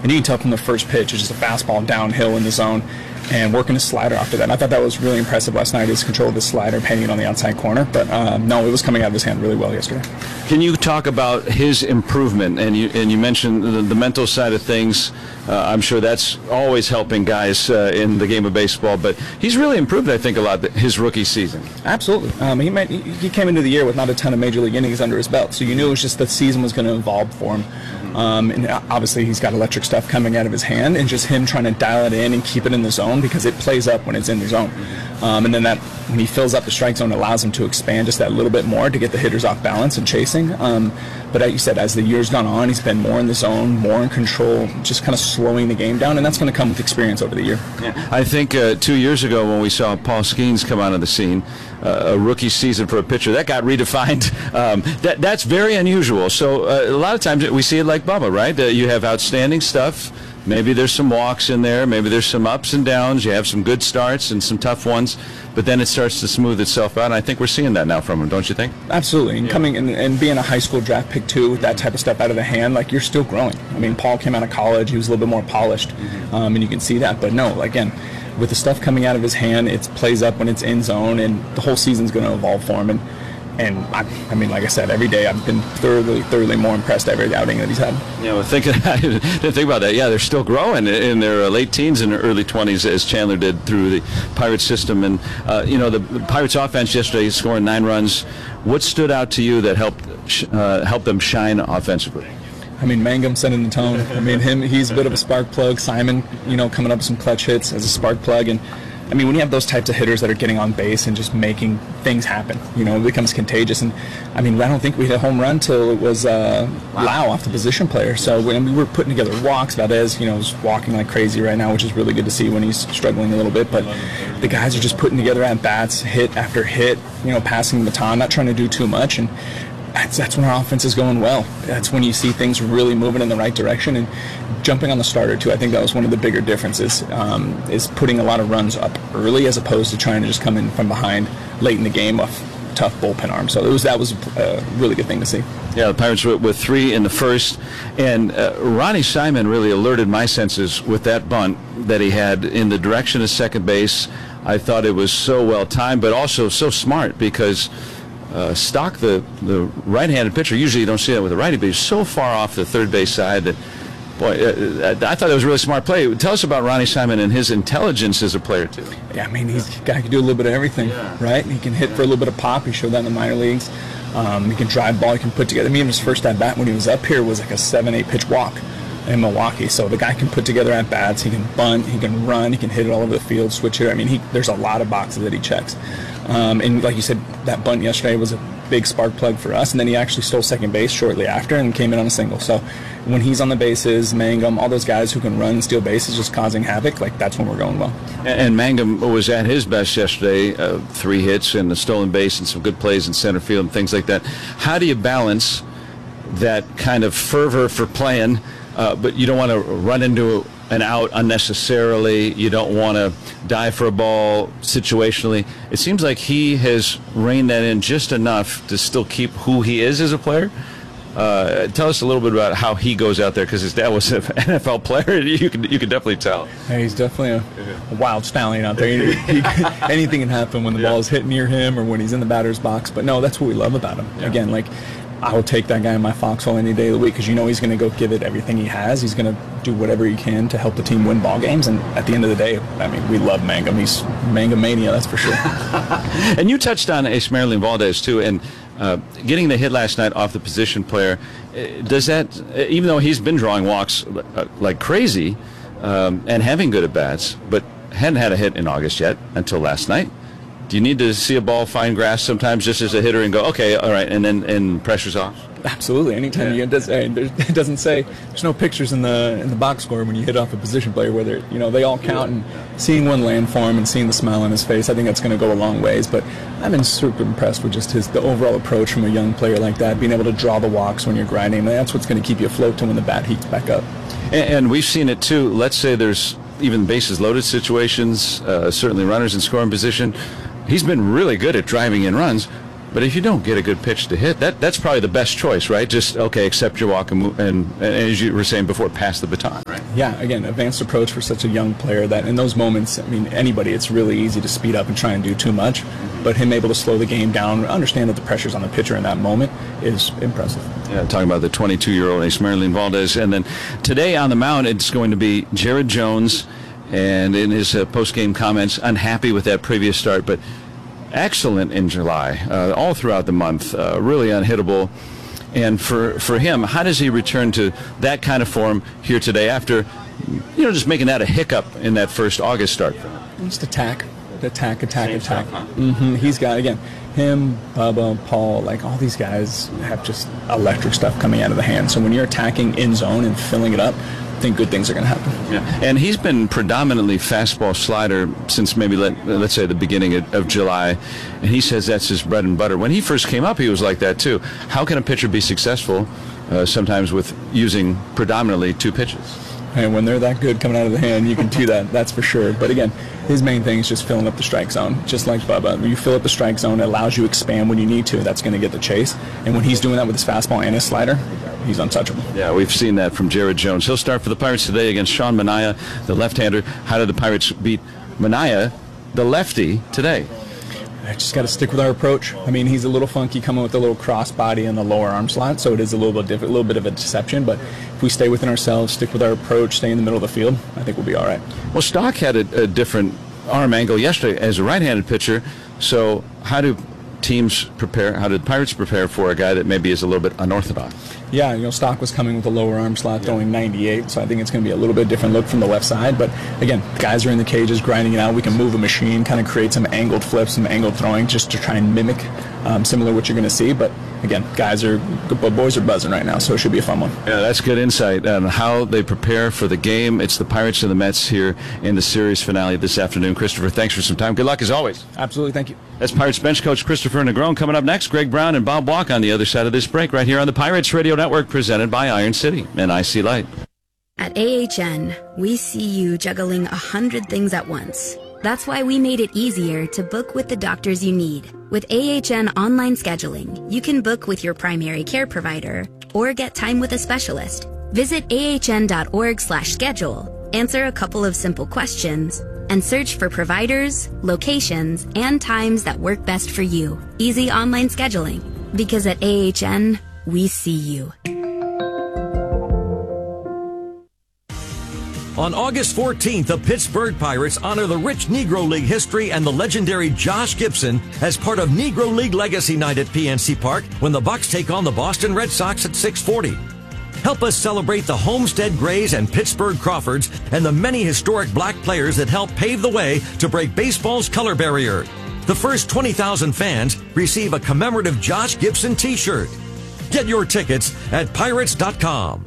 And you can tell from the first pitch, it's just a fastball downhill in the zone and working his slider after that. And I thought that was really impressive last night, his control of his slider, painting it on the outside corner. But no, it was coming out of his hand really well yesterday. Can you talk about his improvement? And you mentioned the mental side of things. I'm sure that's always helping guys in the game of baseball. But he's really improved, I think, a lot his rookie season. Absolutely. He came into the year with not a ton of major league innings under his belt. So you knew it was just the season was going to evolve for him. And obviously he's got electric stuff coming out of his hand, and just him trying to dial it in and keep it in the zone, because it plays up when it's in the zone. And then that when he fills up the strike zone, allows him to expand just that little bit more to get the hitters off balance and chasing. But as you said, as the year's gone on, he's been more in the zone, more in control, just kind of slowing the game down, and that's going to come with experience over the year. Yeah. I think 2 years ago when we saw Paul Skeens come onto the scene, a rookie season for a pitcher, that got redefined. That's very unusual. So a lot of times we see it like Bubba, right? You have outstanding stuff. Maybe there's some walks in there. Maybe there's some ups and downs. You have some good starts and some tough ones, but then it starts to smooth itself out. And I think we're seeing that now from him, don't you think? Absolutely. And coming in and being a high school draft pick too, with that type of stuff out of the hand, like, you're still growing. I mean, Paul came out of college. He was a little bit more polished, and you can see that. But no, again, with the stuff coming out of his hand, it plays up when it's in zone, and the whole season's going to evolve for him. And I mean, like I said, every day I've been thoroughly more impressed every outing that he's had. Yeah, well, I didn't think about that. Yeah, they're still growing in their late teens and early 20s, as Chandler did through the Pirates system. And, the Pirates offense yesterday scoring 9 runs. What stood out to you that helped them shine offensively? I mean, Mangum setting the tone. I mean, he's a bit of a spark plug. Simon, coming up with some clutch hits as a spark plug. And I mean, when you have those types of hitters that are getting on base and just making things happen, it becomes contagious. And I mean, I don't think we hit a home run till it was Lau off the position player. So we were putting together walks. Valdez, is walking like crazy right now, which is really good to see when he's struggling a little bit. But the guys are just putting together at bats, hit after hit, passing the baton, not trying to do too much. And that's when our offense is going well. That's when you see things really moving in the right direction. And jumping on the starter too, I think that was one of the bigger differences, is putting a lot of runs up early as opposed to trying to just come in from behind late in the game off tough bullpen arm. So that was a really good thing to see. Yeah, the Pirates were with 3 in the first, and Ronnie Simon really alerted my senses with that bunt that he had in the direction of second base. I thought it was so well timed, but also so smart, because Stock, the right-handed pitcher, usually you don't see that with a righty, but he's so far off the third base side that, boy, I thought it was a really smart play. Tell us about Ronnie Simon and his intelligence as a player, too. Yeah, I mean, he's a guy who can do a little bit of everything, right? He can hit for a little bit of pop. He showed that in the minor leagues. He can drive ball. He can put together. I mean, his first at-bat when he was up here was like a 7-8 pitch walk in Milwaukee. So the guy can put together at-bats. He can bunt. He can run. He can hit it all over the field, switch hitter. I mean, there's a lot of boxes that he checks. And like you said, that bunt yesterday was a big spark plug for us. And then he actually stole second base shortly after and came in on a single. So when he's on the bases, Mangum, all those guys who can run and steal bases, just causing havoc, like, that's when we're going well. And Mangum was at his best yesterday, 3 hits and a stolen base and some good plays in center field and things like that. How do you balance that kind of fervor for playing, but you don't want to run into an out unnecessarily? You don't want to dive for a ball situationally. It seems like he has reined that in just enough to still keep who he is as a player. Tell us a little bit about how he goes out there, because his dad was an NFL player. You can definitely tell. Hey, he's definitely a wild stallion out there. Anything can happen when the ball is hit near him or when he's in the batter's box. But no, that's what we love about him. Yeah. Again, like, I will take that guy in my foxhole any day of the week, because he's going to go give it everything he has. He's going to do whatever he can to help the team win ball games. And at the end of the day, I mean, we love Mangum. He's Mangum mania, that's for sure. And you touched on Esmeralyn Valdez too, and getting the hit last night off the position player. Does that, even though he's been drawing walks like crazy and having good at bats, but hadn't had a hit in August yet until last night? Do you need to see a ball find grass sometimes just as a hitter and go, okay, all right, and pressure's off? Absolutely. Anytime you get it doesn't say, there's no pictures in the box score when you hit off a position player, whether they all count, and seeing one land for him and seeing the smile on his face, I think that's going to go a long ways. But I've been super impressed with just the overall approach from a young player like that, being able to draw the walks when you're grinding. That's what's going to keep you afloat to when the bat heats back up. And we've seen it too. Let's say there's even bases loaded situations, certainly runners in scoring position. He's been really good at driving in runs, but if you don't get a good pitch to hit, that's probably the best choice, right? Just, okay, accept your walk and move, and as you were saying before, pass the baton, right? Yeah, again, advanced approach for such a young player that in those moments, I mean, anybody, it's really easy to speed up and try and do too much. But him able to slow the game down, understand that the pressure's on the pitcher in that moment is impressive. Yeah, talking about the 22-year-old Ace Marilyn Valdez. And then today on the mound, it's going to be Jared Jones. And in his post-game comments, unhappy with that previous start, but excellent in July, all throughout the month, really unhittable. And for him, how does he return to that kind of form here today after, just making that a hiccup in that first August start? Just attack. He's got, again, him, Bubba, Paul, like all these guys have just electric stuff coming out of the hand. So when you're attacking in zone and filling it up, I think good things are going to happen. Yeah. And he's been predominantly fastball slider since maybe, let's say, the beginning of July. And he says that's his bread and butter. When he first came up, he was like that, too. How can a pitcher be successful sometimes with using predominantly two pitches? And when they're that good coming out of the hand, you can do that, that's for sure. But again, his main thing is just filling up the strike zone, just like Bubba. When you fill up the strike zone, it allows you to expand when you need to. That's going to get the chase. And when he's doing that with his fastball and his slider, he's untouchable. Yeah, we've seen that from Jared Jones. He'll start for the Pirates today against Sean Manaea, the left-hander. How did the Pirates beat Manaea, the lefty, today? I just got to stick with our approach. I mean, he's a little funky coming with a little cross body in the lower arm slot, so it is a little bit different, a little bit of a deception. But if we stay within ourselves, stick with our approach, stay in the middle of the field, I think we'll be all right. Well, Stock had a different arm angle yesterday as a right-handed pitcher. So how do teams prepare? How did the Pirates prepare for a guy that maybe is a little bit unorthodox? Yeah, Stock was coming with a lower arm slot, throwing 98, so I think it's going to be a little bit different look from the left side. But again, guys are in the cages grinding it out. We can move a machine, kind of create some angled flips, some angled throwing, just to try and mimic similar what you're going to see. But again, boys are buzzing right now, so it should be a fun one. Yeah, that's good insight on how they prepare for the game. It's the Pirates and the Mets here in the series finale this afternoon. Christopher, thanks for some time. Good luck as always. Absolutely, thank you. That's Pirates bench coach Christopher Negron. Coming up next, Greg Brown and Bob Walk on the other side of this break right here on the Pirates Radio Network, presented by Iron City and IC Light. At AHN, we see you juggling 100 things at once. That's why we made it easier to book with the doctors you need. With AHN online scheduling, you can book with your primary care provider or get time with a specialist. Visit ahn.org/schedule, answer a couple of simple questions, and search for providers, locations, and times that work best for you. Easy online scheduling. Because at AHN, we see you. On August 14th, the Pittsburgh Pirates honor the rich Negro League history and the legendary Josh Gibson as part of Negro League Legacy Night at PNC Park when the Bucks take on the Boston Red Sox at 6:40. Help us celebrate the Homestead Grays and Pittsburgh Crawfords and the many historic black players that helped pave the way to break baseball's color barrier. The first 20,000 fans receive a commemorative Josh Gibson t-shirt. Get your tickets at pirates.com.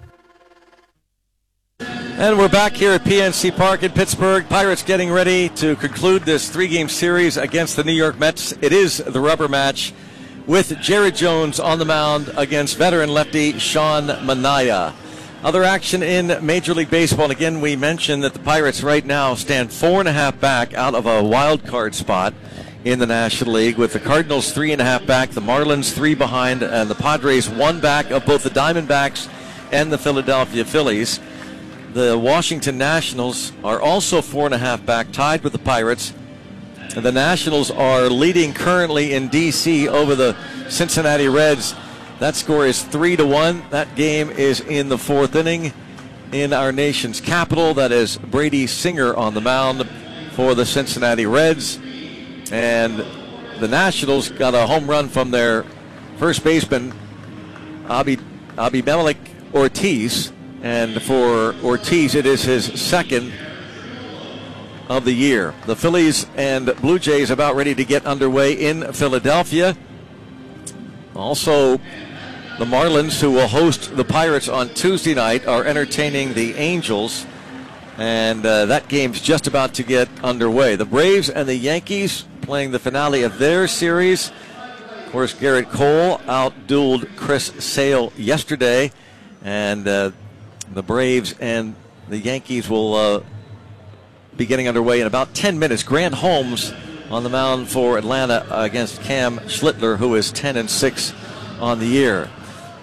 And we're back here at PNC Park in Pittsburgh. Pirates getting ready to conclude this three-game series against the New York Mets. It is the rubber match with Jared Jones on the mound against veteran lefty Sean Manaea. Other action in Major League Baseball, and again, we mentioned that the Pirates right now stand 4.5 back out of a wild card spot in the National League, with the Cardinals 3.5 back, the Marlins 3 behind, and the Padres 1 back of both the Diamondbacks and the Philadelphia Phillies. The Washington Nationals are also 4.5 back, tied with the Pirates. And the Nationals are leading currently in D.C. over the Cincinnati Reds. That score is 3-1. That game is in the fourth inning in our nation's capital. That is Brady Singer on the mound for the Cincinnati Reds. And the Nationals got a home run from their first baseman, Abimelec Ortiz. And for Ortiz, it is his second of the year. The Phillies and Blue Jays about ready to get underway in Philadelphia. Also, the Marlins, who will host the Pirates on Tuesday night, are entertaining the Angels. And that game's just about to get underway. The Braves and the Yankees playing the finale of their series. Of course, Garrett Cole outdueled Chris Sale yesterday. And the Braves and the Yankees will be getting underway in about 10 minutes. Grant Holmes on the mound for Atlanta against Cam Schlittler, who is 10-6 on the year.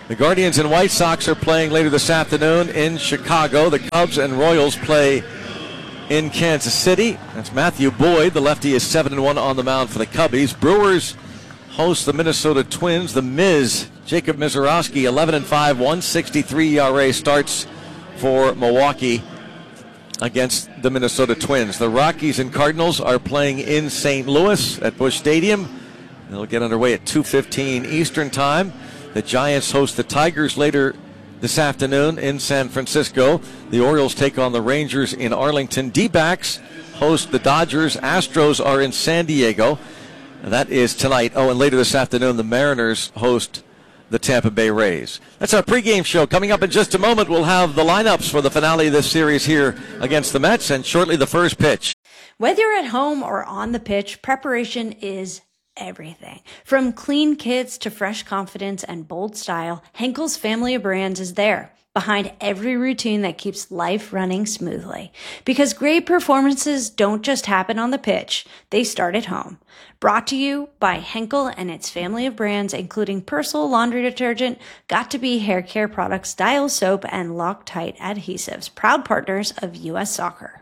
The Guardians and White Sox are playing later this afternoon in Chicago. The Cubs and Royals play in Kansas City. That's Matthew Boyd. The lefty is 7-1 on the mound for the Cubbies. Brewers host the Minnesota Twins. The Miz, Jacob Misiorowski, 11-5, 163 ERA starts for Milwaukee against the Minnesota Twins. The Rockies and Cardinals are playing in St. Louis at Busch Stadium. They'll get underway at 2:15 Eastern Time. The Giants host the Tigers later this afternoon in San Francisco. The Orioles take on the Rangers in Arlington. D-backs host the Dodgers. Astros are in San Diego. That is tonight. Oh, and later this afternoon, the Mariners host the Tampa Bay Rays. That's our pregame show. Coming up in just a moment, we'll have the lineups for the finale of this series here against the Mets, and shortly the first pitch. Whether you're at home or on the pitch, preparation is everything. From clean kits to fresh confidence and bold style, Henkel's family of brands is there, behind every routine that keeps life running smoothly. Because great performances don't just happen on the pitch, they start at home. Brought to you by Henkel and its family of brands, including Persil laundry detergent, Got2b hair care products, Dial soap, and Loctite adhesives, proud partners of U.S. Soccer.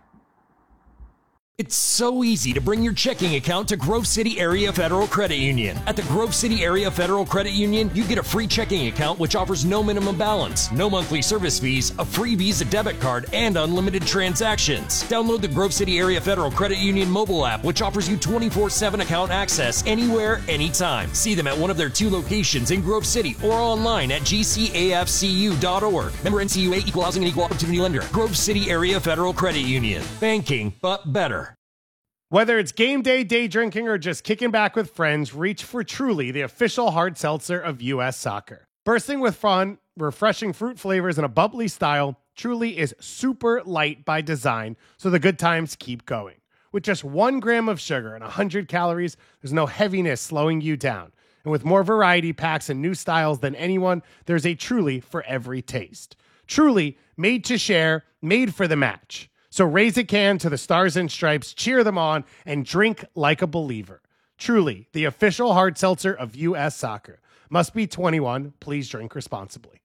It's so easy to bring your checking account to Grove City Area Federal Credit Union. At the Grove City Area Federal Credit Union, you get a free checking account which offers no minimum balance, no monthly service fees, a free Visa debit card, and unlimited transactions. Download the Grove City Area Federal Credit Union mobile app, which offers you 24/7 account access anywhere, anytime. See them at one of their 2 locations in Grove City or online at gcafcu.org. Member NCUA, Equal Housing and Equal Opportunity Lender. Grove City Area Federal Credit Union. Banking, but better. Whether it's game day, day drinking, or just kicking back with friends, reach for Truly, the official hard seltzer of U.S. Soccer. Bursting with fun, refreshing fruit flavors, and a bubbly style, Truly is super light by design, so the good times keep going. With just 1 gram of sugar and 100 calories, there's no heaviness slowing you down. And with more variety packs and new styles than anyone, there's a Truly for every taste. Truly, made to share, made for the match. So raise a can to the Stars and Stripes, cheer them on, and drink like a believer. Truly, the official hard seltzer of U.S. Soccer. Must be 21. Please drink responsibly.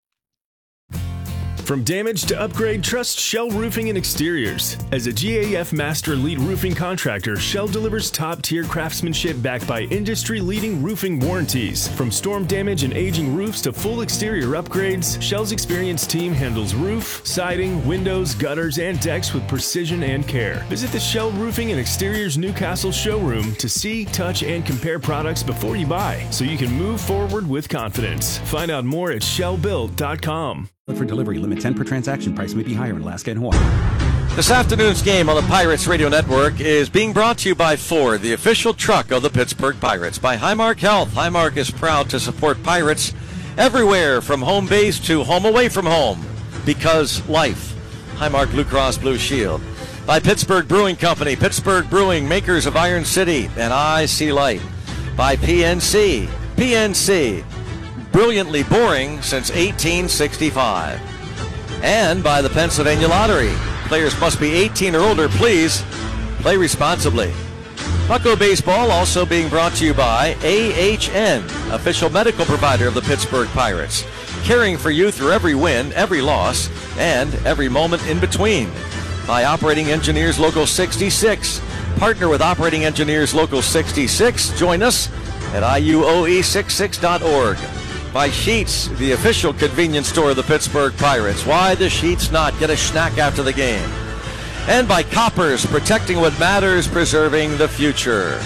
From damage to upgrade, trust Shell Roofing and Exteriors. As a GAF Master Lead Roofing Contractor, Shell delivers top-tier craftsmanship backed by industry-leading roofing warranties. From storm damage and aging roofs to full exterior upgrades, Shell's experienced team handles roof, siding, windows, gutters, and decks with precision and care. Visit the Shell Roofing and Exteriors Newcastle showroom to see, touch, and compare products before you buy, so you can move forward with confidence. Find out more at shellbuilt.com. For delivery, limit 10 per transaction. Price may be higher in Alaska and Hawaii. This afternoon's game on the Pirates Radio Network is being brought to you by Ford, the official truck of the Pittsburgh Pirates. By Highmark Health. Highmark is proud to support Pirates everywhere, from home base to home away from home. Because life. Highmark Blue Cross Blue Shield. By Pittsburgh Brewing Company. Pittsburgh Brewing, makers of Iron City and I See Light. By PNC. PNC. Brilliantly boring since 1865. And by the Pennsylvania Lottery. Players must be 18 or older. Please play responsibly. Bucko Baseball also being brought to you by AHN, official medical provider of the Pittsburgh Pirates. Caring for you through every win, every loss, and every moment in between. By Operating Engineers Local 66. Partner with Operating Engineers Local 66. Join us at IUOE66.org. By Sheets, the official convenience store of the Pittsburgh Pirates. Why the Sheets not? Get a snack after the game. And by Coppers, protecting what matters, preserving the future.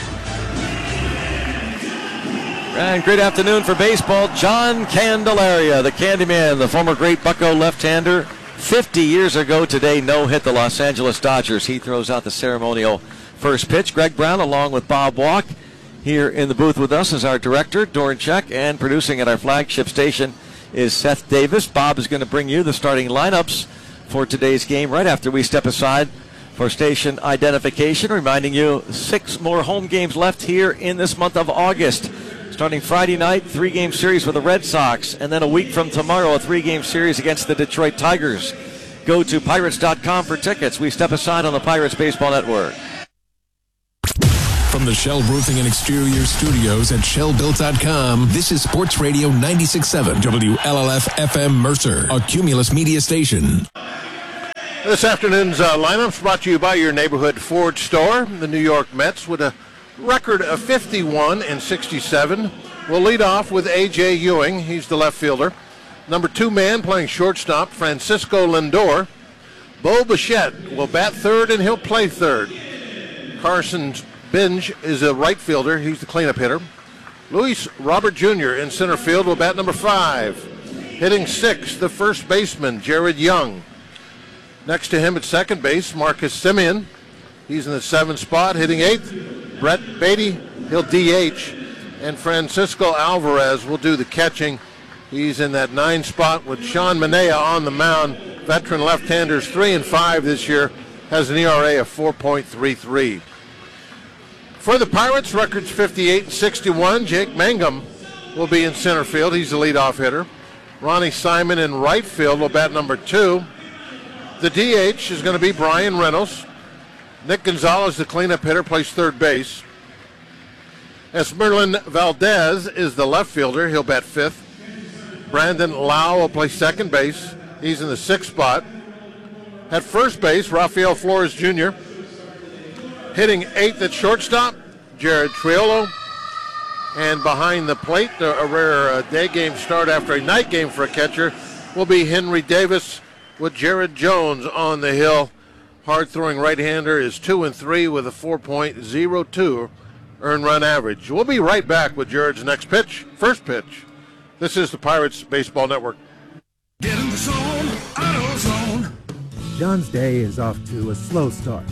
And great afternoon for baseball. John Candelaria, the Candyman, the former great Bucko left-hander. 50 years ago today, no-hit the Los Angeles Dodgers. He throws out the ceremonial first pitch. Greg Brown, along with Bob Walk, here in the booth with us is our director, Doran Check, and producing at our flagship station is Seth Davis. Bob is going to bring you the starting lineups for today's game right after we step aside for station identification, reminding you 6 more home games left here in this month of August. Starting Friday night, 3-game series with the Red Sox, and then a week from tomorrow, a 3-game series against the Detroit Tigers. Go to Pirates.com for tickets. We step aside on the Pirates Baseball Network. From From the Shell Roofing and Exterior Studios at shellbuilt.com, this is Sports Radio 96.7 WLLF FM Mercer, a Cumulus media station. This afternoon's lineups brought to you by your neighborhood Ford store. The New York Mets, with a record of 51-67, will lead off with A.J. Ewing. He's the left fielder. Number 2 man playing shortstop, Francisco Lindor. Bo Bichette will bat third, and he'll play third. Carson Binge is a right fielder. He's the cleanup hitter. Luis Robert Jr. in center field will bat number 5. Hitting 6th, the first baseman, Jared Young. Next to him at second base, Marcus Semien. He's in the 7th spot. Hitting 8th, Brett Beatty. He'll DH. And Francisco Alvarez will do the catching. He's in that 9th spot with Sean Manaea on the mound. Veteran left-handers, 3-5 this year. Has an ERA of 4.33. For the Pirates, records 58-61. Jake Mangum will be in center field. He's the leadoff hitter. Ronnie Simon in right field will bat number 2. The DH is going to be Brian Reynolds. Nick Gonzalez, the cleanup hitter, plays third base. Esmerlin Valdez is the left fielder. He'll bat 5th. Brandon Lau will play second base. He's in the 6th spot. At first base, Rafael Flores Jr. Hitting 8th at shortstop, Jared Triolo. And behind the plate, a rare day game start after a night game for a catcher, will be Henry Davis with Jared Jones on the hill. Hard-throwing right-hander is 2-3 with a 4.02 earned run average. We'll be right back with Jared's next pitch, first pitch. This is the Pirates Baseball Network. Get in the zone, AutoZone. John's day is off to a slow start.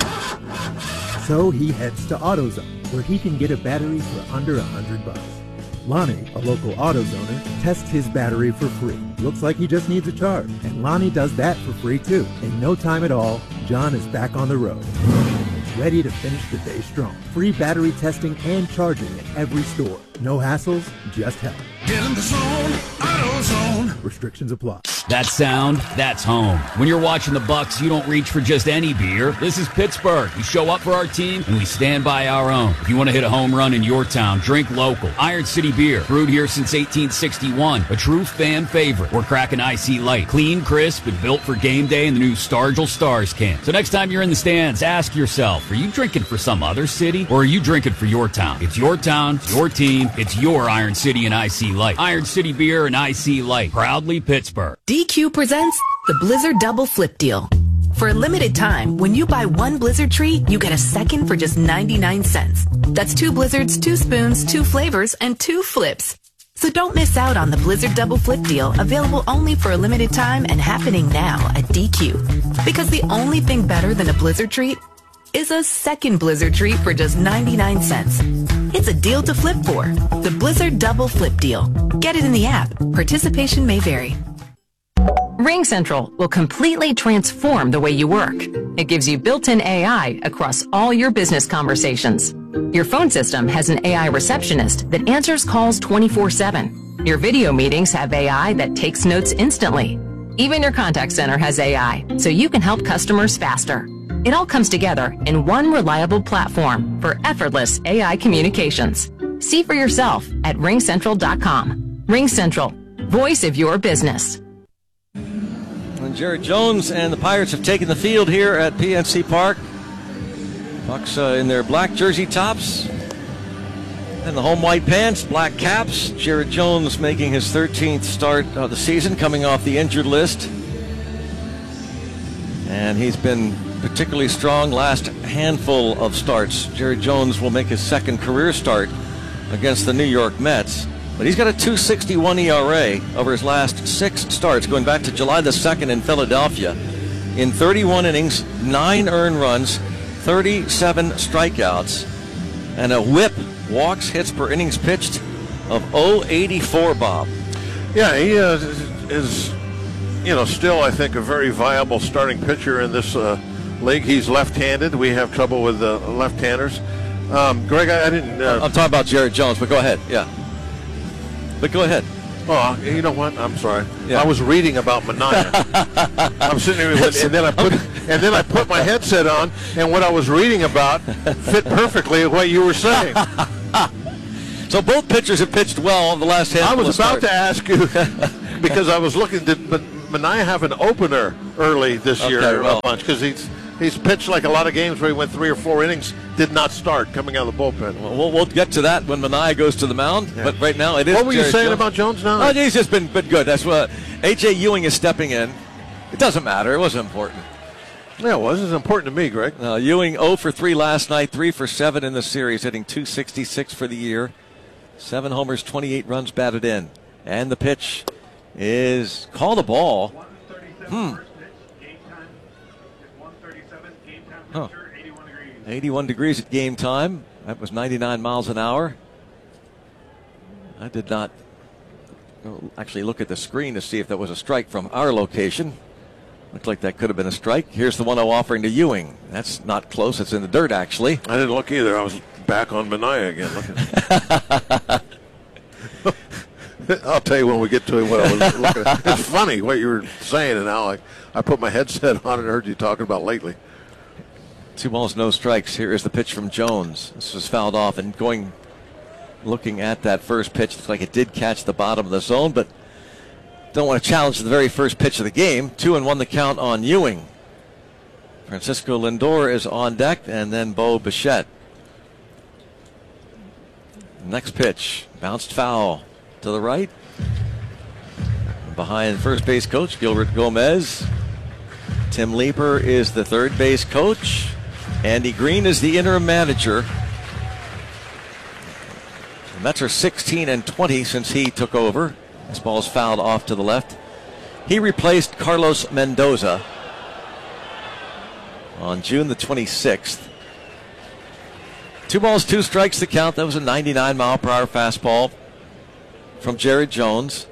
So he heads to AutoZone, where he can get a battery for under $100. Lonnie, a local AutoZoner, tests his battery for free. Looks like he just needs a charge, and Lonnie does that for free too. In no time at all, John is back on the road, ready to finish the day strong. Free battery testing and charging at every store. No hassles, just help. Get in the zone, AutoZone. Restrictions apply. That sound, that's home. When you're watching the Bucks, you don't reach for just any beer. This is Pittsburgh. We show up for our team, and we stand by our own. If you want to hit a home run in your town, drink local. Iron City Beer, brewed here since 1861. A true fan favorite. We're cracking IC Light. Clean, crisp, and built for game day in the new Stargell Stars can. So next time you're in the stands, ask yourself, are you drinking for some other city, or are you drinking for your town? It's your town, it's your team, it's your Iron City and IC Light. Iron City Beer and IC Light. Proudly Pittsburgh. DQ presents the Blizzard Double Flip Deal. For a limited time, when you buy one Blizzard treat, you get a second for just 99 cents. That's 2 Blizzards, 2 spoons, 2 flavors, and 2 flips. So don't miss out on the Blizzard Double Flip Deal, available only for a limited time and happening now at DQ. Because the only thing better than a Blizzard treat is a second Blizzard treat for just 99 cents. It's a deal to flip for. The Blizzard Double Flip Deal. Get it in the app. Participation may vary. RingCentral will completely transform the way you work. It gives you built-in AI across all your business conversations. Your phone system has an AI receptionist that answers calls 24/7. Your video meetings have AI that takes notes instantly. Even your contact center has AI, so you can help customers faster. It all comes together in one reliable platform for effortless AI communications. See for yourself at ringcentral.com. RingCentral, voice of your business. And Jared Jones and the Pirates have taken the field here at PNC Park. Bucks in their black jersey tops and the home white pants, black caps. Jared Jones making his 13th start of the season, coming off the injured list. And he's been particularly strong last handful of starts. Jared Jones will make his second career start against the New York Mets. But he's got a 2.61 ERA over his last 6 starts, going back to July the 2nd in Philadelphia. In 31 innings, 9 earned runs, 37 strikeouts, and a whip, walks, hits per innings pitched, of 0.84, Bob. Yeah, he is still, I think, a very viable starting pitcher in this league. He's left-handed. We have trouble with left-handers. Greg, I didn't... I'm talking about Jared Jones, but go ahead, yeah. But go ahead. Oh, you know what? I'm sorry. Yeah. I was reading about Manaea. I'm sitting here, and then I put my headset on, and what I was reading about fit perfectly with what you were saying. So both pitchers have pitched well in the last handful I was of about starts. to ask you because I was looking. Did Manaea have an opener early this year well. a bunch? Because he's pitched like a lot of games where he went 3 or 4 innings, did not start coming out of the bullpen. Well, we'll get to that when Manaea goes to the mound. Yeah. But right now it is. What were you Jared saying Jones. about Jones now? Oh, he's just been good. That's what A.J. Ewing is stepping in. It doesn't matter. It wasn't important. Yeah, it was. It's important to me, Greg. Ewing 0 for 3 last night, 3 for 7 in the series, hitting .266 for the year. 7 homers, 28 runs batted in. And the pitch is called a ball. 81 degrees at game time. That was 99 miles an hour. I did not actually look at the screen to see if that was a strike from our location. Looked like that could have been a strike. Here's the 1-0 offering to Ewing. That's not close. It's in the dirt, actually. I didn't look either. I was back on Manaea again. I'll tell you when we get to it what I was looking at. It's funny what you were saying, and now I put my headset on and heard you talking about lately. 2 balls, no strikes. Here is the pitch from Jones. This was fouled off, and looking at that first pitch, looks like it did catch the bottom of the zone, but don't want to challenge the very first pitch of the game. 2-1 the count on Ewing. Francisco Lindor is on deck, and then Bo Bichette. Next pitch, bounced foul to the right. Behind first base coach Gilbert Gomez. Tim Leeper is the third base coach. Andy Green is the interim manager. The Mets are 16-20 since he took over. This ball's fouled off to the left. He replaced Carlos Mendoza on June the 26th. 2 balls, 2 strikes to count. That was a 99-mile-per-hour fastball from Jared Jones.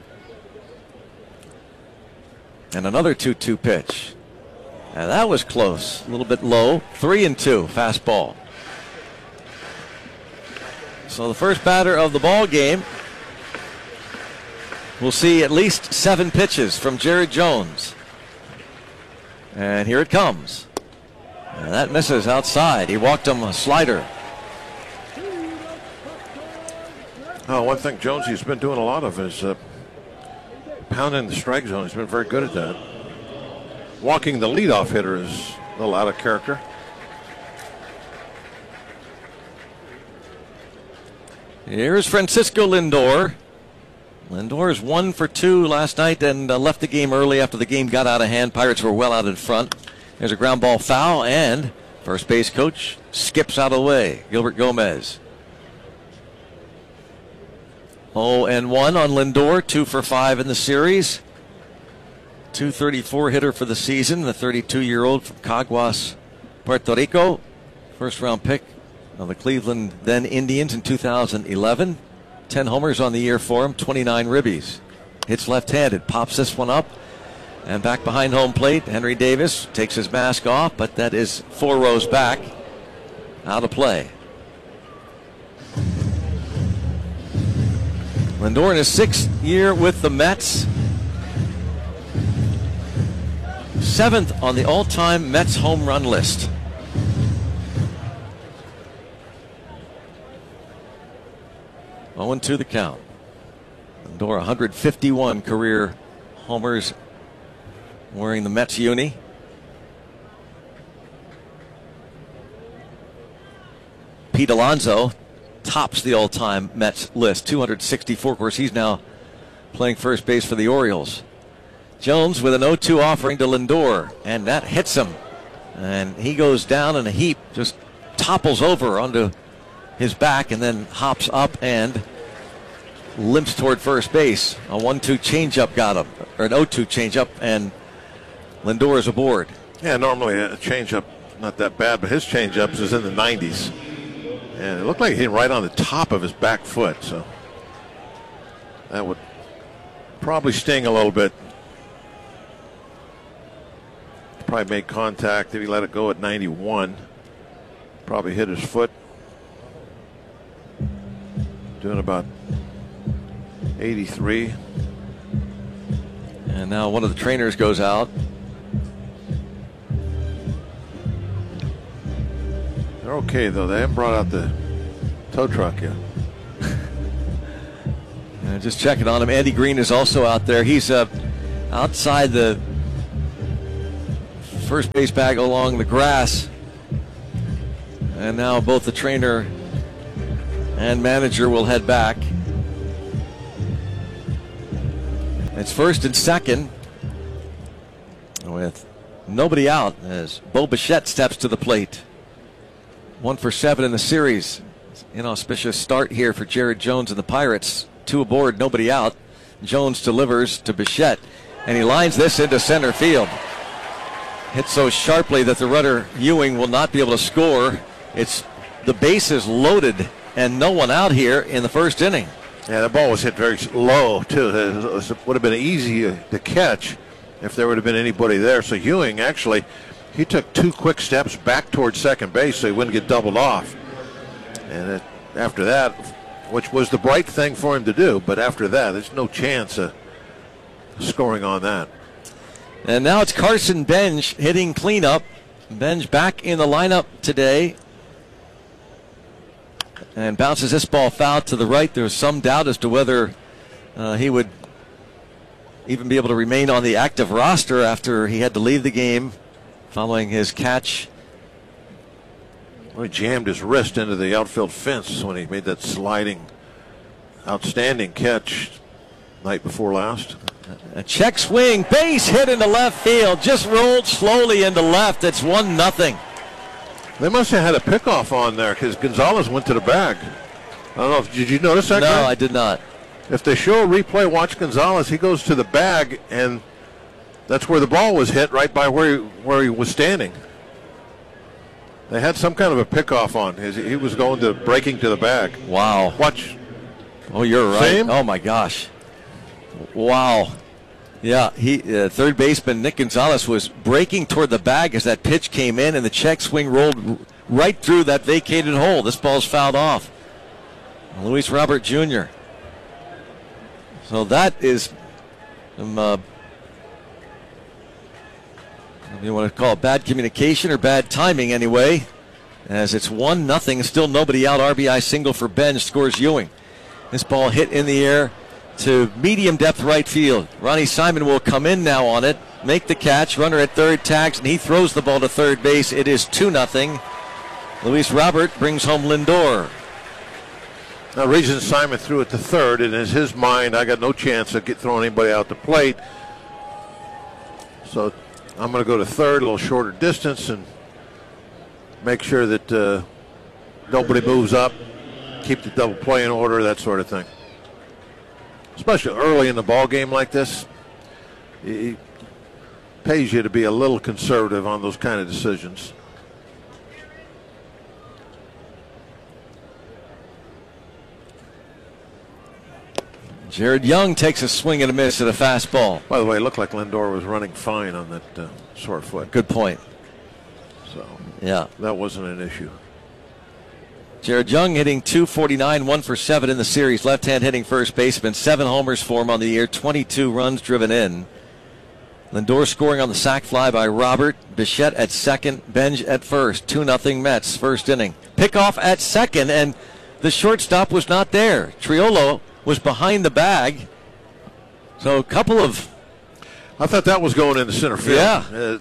And another 2-2 pitch. And that was close. A little bit low. 3-2 fastball. So the first batter of the ball game will see at least 7 pitches from Jared Jones. And here it comes. And that misses outside. He walked him a slider. Oh, one thing Jonesy's been doing a lot of is pounding the strike zone. He's been very good at that. Walking the leadoff hitter is a little out of character. Here's Francisco Lindor. Lindor is 1 for 2 last night and left the game early after the game got out of hand. Pirates were well out in front. There's a ground ball foul, and first base coach skips out of the way. Gilbert Gomez. 0-1 on Lindor, 2 for 5 in the series. .234 hitter for the season, the 32-year-old from Caguas, Puerto Rico. First-round pick of the Cleveland then Indians in 2011. 10 homers on the year for him, 29 ribbies. Hits left-handed, pops this one up, and back behind home plate, Henry Davis takes his mask off, but that is 4 rows back, out of play. Lindor in his 6th year with the Mets. 7th on the all-time Mets home run list. Oh, 2 the count. Lindor 151 career homers wearing the Mets uni. Pete Alonso tops the all-time Mets list, 264. Of course, he's now playing first base for the Orioles. Jones with an 0-2 offering to Lindor, and that hits him. And he goes down in a heap, just topples over onto his back, and then hops up and limps toward first base. A 1-2 changeup got him, or an 0-2 changeup, and Lindor is aboard. Yeah, normally a changeup, not that bad, but his changeups is in the 90s. And it looked like he hit right on the top of his back foot, so that would probably sting a little bit. Probably made contact if he let it go at 91. Probably hit his foot. Doing about 83. And now one of the trainers goes out. They're okay, though. They haven't brought out the tow truck yet. Just checking on him. Andy Green is also out there. He's outside the first base bag along the grass. And now both the trainer and manager will head back. It's first and second with nobody out as Bo Bichette steps to the plate. 1 for 7 in the series. Inauspicious start here for Jared Jones and the Pirates. 2 aboard, nobody out. Jones delivers to Bichette, and he lines this into center field. Hit so sharply that the runner Ewing will not be able to score. The base is loaded and no one out here in the first inning. Yeah, the ball was hit very low, too. It would have been easy to catch if there would have been anybody there. So Ewing, actually, he took 2 quick steps back towards second base so he wouldn't get doubled off. And after that, which was the bright thing for him to do, but after that, there's no chance of scoring on that. And now it's Carson Benj hitting cleanup. Benj back in the lineup today. And bounces this ball foul to the right. There was some doubt as to whether he would even be able to remain on the active roster after he had to leave the game following his catch. Well, he jammed his wrist into the outfield fence when he made that sliding, outstanding catch night before last. A check swing, base hit into left field, just rolled slowly into left. It's 1-0. They must have had a pickoff on there because Gonzalez went to the bag. I don't know. Did you notice that? No, guy? I did not. If they show a replay, watch Gonzalez. He goes to the bag, and that's where the ball was hit, right by where he was standing. They had some kind of a pickoff on. He was breaking to the bag. Wow. Watch. Oh, you're right. Same? Oh, my gosh. Wow. Yeah, third baseman Nick Gonzalez was breaking toward the bag as that pitch came in, and the check swing rolled right through that vacated hole. This ball's fouled off. Luis Robert Jr. So that is some, you want to call it bad communication or bad timing anyway, as it's 1-0, still nobody out. RBI single for Benj, scores Ewing. This ball hit in the air to medium depth right field. Ronnie Simon will come in now on it, make the catch. Runner at third tags, and he throws the ball to third base. It is 2-0. Luis Robert brings home Lindor. Now, reason Simon threw it to third, and in his mind, I got no chance of throwing anybody out the plate. So I'm going to go to third, a little shorter distance, and make sure that nobody moves up, keep the double play in order, that sort of thing. Especially early in the ball game like this, it pays you to be a little conservative on those kind of decisions. Jared Young takes a swing and a miss at a fastball. By the way, it looked like Lindor was running fine on that short foot. Good point. So yeah, that wasn't an issue. Jared Young hitting .249, 1 for 7 in the series. Left-hand hitting first baseman, 7 homers for him on the year, 22 runs driven in. Lindor scoring on the sac fly by Robert. Bichette at second, Benj at first. 2-0 Mets, first inning. Pickoff at second, and the shortstop was not there. Triolo was behind the bag. So a couple of... I thought that was going into center field. Yeah.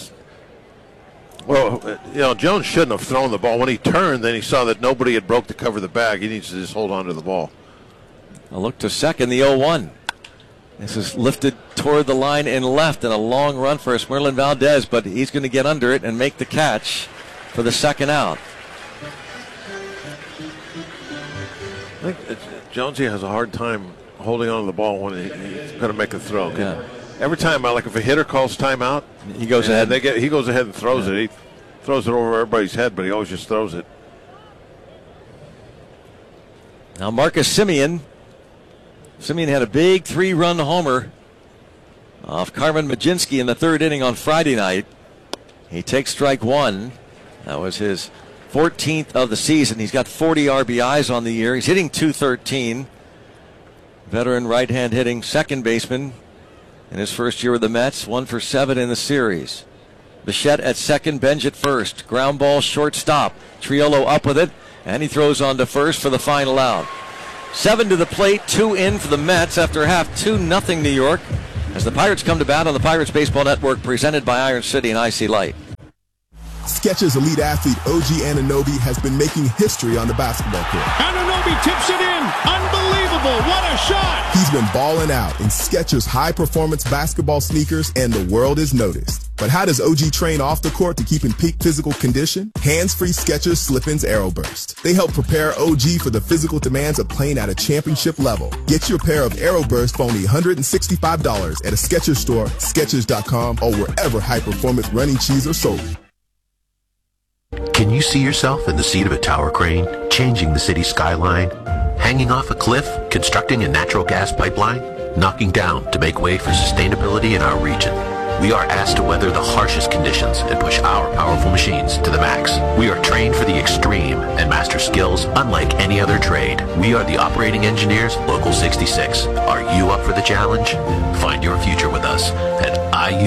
Well, Jones shouldn't have thrown the ball. When he turned, then he saw that nobody had broke to cover the bag. He needs to just hold on to the ball. A look to second, the 0-1. This is lifted toward the line and left, and a long run for Esmerlin Valdez, but he's going to get under it and make the catch for the second out. I think Jonesy has a hard time holding on to the ball when he's going to make a throw. Yeah. Every time, like if a hitter calls timeout, he goes ahead. He goes ahead and throws it. He throws it over everybody's head, but he always just throws it. Now Marcus Semien. Semien had a big 3-run homer off Carmen Majinski in the third inning on Friday night. He takes strike one. That was his 14th of the season. He's got 40 RBIs on the year. He's hitting .213. veteran right-hand hitting second baseman in his first year with the Mets, 1 for 7 in the series. Bichette at second, Benj at first. Ground ball, shortstop. Triolo up with it, and he throws on to first for the final out. 7 to the plate, 2 in for the Mets after half, 2-0 New York, as the Pirates come to bat on the Pirates Baseball Network, presented by Iron City and IC Light. Skechers elite athlete OG Anunoby has been making history on the basketball court. Anunoby tips it in. Unbelievable. What a shot. He's been balling out in Skechers high-performance basketball sneakers, and the world is noticed. But how does OG train off the court to keep in peak physical condition? Hands-free Skechers Slip-ins Aeroburst. They help prepare OG for the physical demands of playing at a championship level. Get your pair of Aeroburst for only $165 at a Skechers store, Skechers.com, or wherever high-performance running shoes are sold. Can you see yourself in the seat of a tower crane, changing the city skyline, hanging off a cliff, constructing a natural gas pipeline, knocking down to make way for sustainability in our region? We are asked to weather the harshest conditions and push our powerful machines to the max. We are trained for the extreme and master skills unlike any other trade. We are the operating engineers, Local 66. Are you up for the challenge? Find your future with us at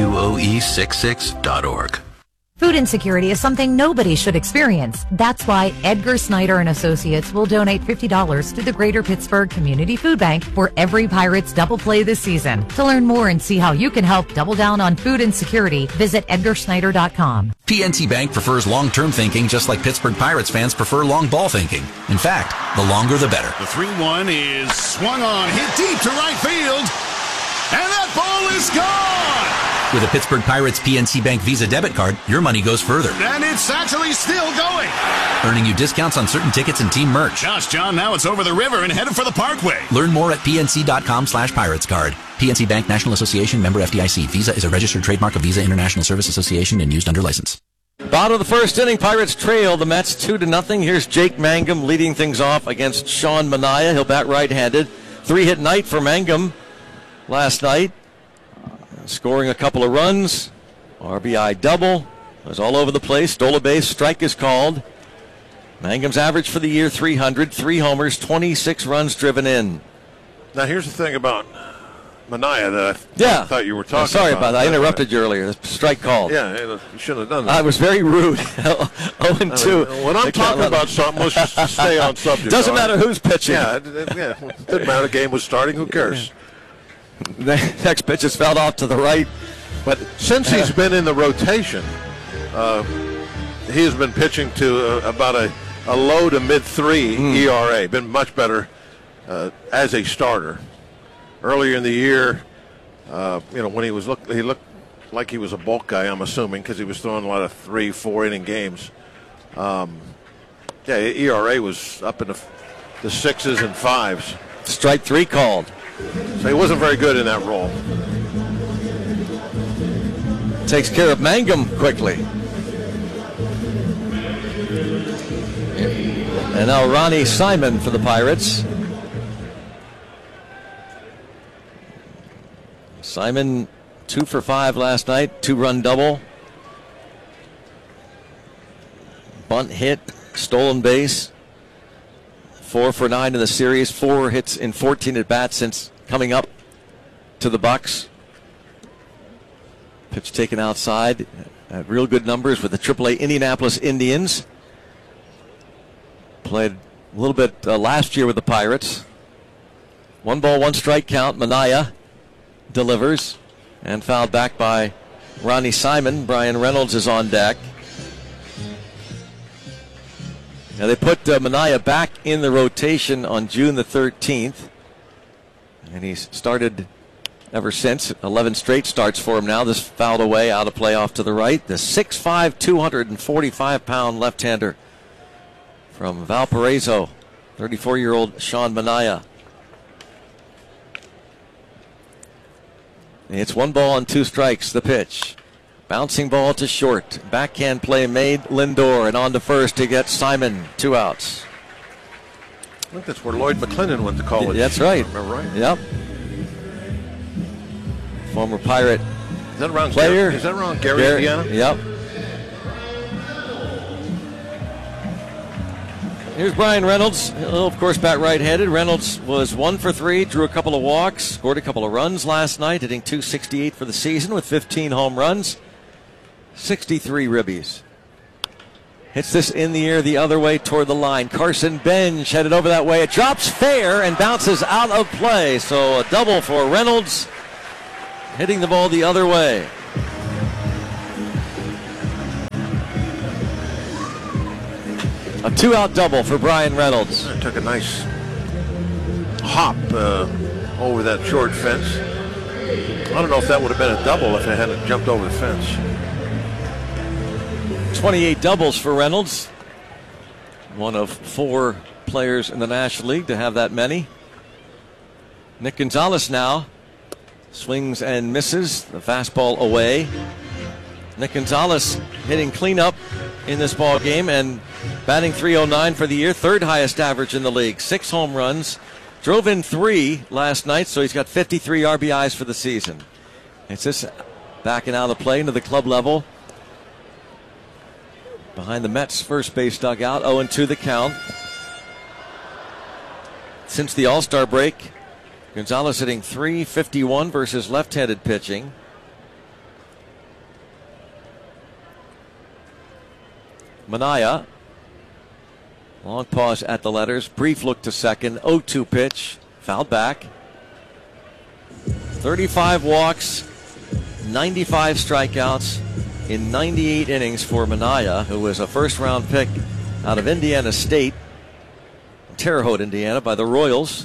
IUOE66.org. Food insecurity is something nobody should experience. That's why Edgar Snyder and Associates will donate $50 to the Greater Pittsburgh Community Food Bank for every Pirates double play this season. To learn more and see how you can help double down on food insecurity, visit EdgarSnyder.com. PNC Bank prefers long-term thinking just like Pittsburgh Pirates fans prefer long ball thinking. In fact, the longer the better. The 3-1 is swung on, hit deep to right field, and that ball is gone! With a Pittsburgh Pirates PNC Bank Visa debit card, your money goes further. And it's actually still going! Earning you discounts on certain tickets and team merch. Gosh, John, now it's over the river and headed for the Parkway. Learn more at pnc.com/Pirates Card. PNC Bank National Association, member FDIC. Visa is a registered trademark of Visa International Service Association and used under license. Bottom of the first inning, Pirates trail the Mets 2-0. Here's Jake Mangum leading things off against Sean Manaea. He'll bat right-handed. 3-hit night for Mangum last night. Scoring a couple of runs. RBI double. Was all over the place. Stole a base. Strike is called. Mangum's average for the year, 300. 3 homers, 26 runs driven in. Now, here's the thing about Manaea that I thought you were talking about. Sorry about that. I interrupted you earlier. strike called. Yeah, you shouldn't have done that. I was very rude. 0-2. When I'm talking about something, let's just stay on subject. Doesn't matter who's pitching. Yeah, it didn't matter. The game was starting. Who cares? The next pitch is fouled off to the right. But since he's been in the rotation, he has been pitching to about a low to mid-3 ERA. Been much better as a starter. Earlier in the year, when he looked like he was a bulk guy, I'm assuming, because he was throwing a lot of 3-4 inning games. ERA was up in the 6s and 5s. Strike 3 called. So he wasn't very good in that role. Takes care of Mangum quickly. And now Ronnie Simon for the Pirates. Simon 2 for 5 last night, 2-run double. Bunt hit, stolen base. 4 for 9 in the series, 4 hits in 14 at-bats since coming up to the Bucks. Pitch taken outside at real good numbers with the AAA Indianapolis Indians. Played a little bit last year with the Pirates. 1 ball, 1 strike count. Manaea delivers and fouled back by Ronnie Simon. Brian Reynolds is on deck. Now they put Manaea back in the rotation on June the 13th. And he's started ever since. 11 straight starts for him now. This fouled away, out of play off to the right. The 6'5", 245-pound left-hander from Valparaiso, 34-year-old Sean Manaea. It's 1 ball and 2 strikes, the pitch. Bouncing ball to short. Backhand play made. Lindor, and on to first to get Simon. 2 outs. I think that's where Lloyd McClendon went to college. That's right. Remember right? Yep. Former Pirate is that around player. Is that around Gary, Indiana? Yep. Here's Brian Reynolds. He'll, of course, bat right-handed. Reynolds was 1 for 3, drew a couple of walks, scored a couple of runs last night, hitting .268 for the season with 15 home runs, 63 ribbies. Hits this in the air the other way toward the line. Carson Bench headed over that way. It drops fair and bounces out of play. So a double for Reynolds, hitting the ball the other way. A 2-out double for Brian Reynolds. Took a nice hop over that short fence. I don't know if that would have been a double if it hadn't jumped over the fence. 28 doubles for Reynolds. One of 4 players in the National League to have that many. Nick Gonzalez now swings and misses. The fastball away. Nick Gonzalez hitting cleanup in this ball game and batting .309 for the year, 3rd highest average in the league. 6 home runs. Drove in 3 last night, so he's got 53 RBIs for the season. It's this backing out of the play into the club level. Behind the Mets' first base dugout, 0-2 the count. Since the All-Star break, Gonzalez hitting .351 versus left-handed pitching. Manaya, long pause at the letters, brief look to second, 0-2 pitch, fouled back. 35 walks, 95 strikeouts in 98 innings for Manaya, who was a first-round pick out of Indiana State, Terre Haute, Indiana, by the Royals.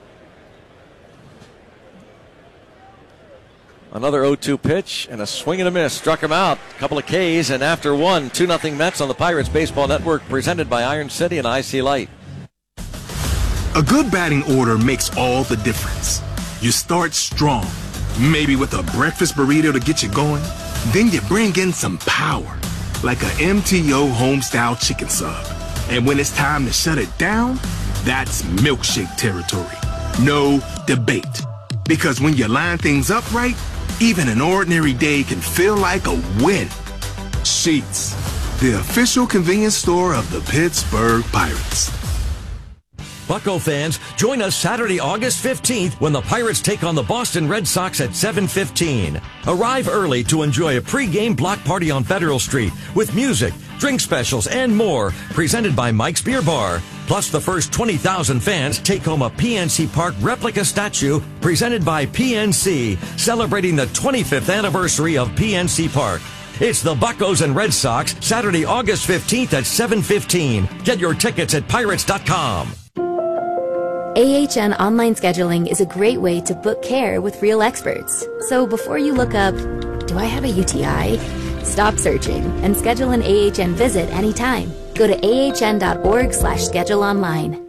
Another 0-2 pitch and a swing and a miss. Struck him out. A couple of Ks, and after one, 2-0 Mets on the Pirates Baseball Network, presented by Iron City and IC Light. A good batting order makes all the difference. You start strong, maybe with a breakfast burrito to get you going. Then you bring in some power, like a MTO homestyle chicken sub. And when it's time to shut it down, that's milkshake territory. No debate. Because when you line things up right, even an ordinary day can feel like a win. Sheetz, the official convenience store of the Pittsburgh Pirates. Bucco fans, join us Saturday, August 15th when the Pirates take on the Boston Red Sox at 7:15. Arrive early to enjoy a pregame block party on Federal Street with music, drink specials, and more, presented by Mike's Beer Bar. Plus, the first 20,000 fans take home a PNC Park replica statue presented by PNC, celebrating the 25th anniversary of PNC Park. It's the Buccos and Red Sox, Saturday, August 15th at 7:15. Get your tickets at pirates.com. AHN online scheduling is a great way to book care with real experts. So before you look up, do I have a UTI? Stop searching and schedule an AHN visit anytime. Go to ahn.org/schedule online.